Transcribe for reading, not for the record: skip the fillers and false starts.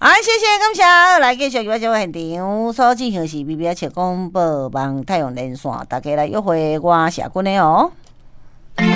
好，谢谢感谢，来继续我这位现场所进行是 BBS 广播网太阳连线，大家来约会我社群的哦。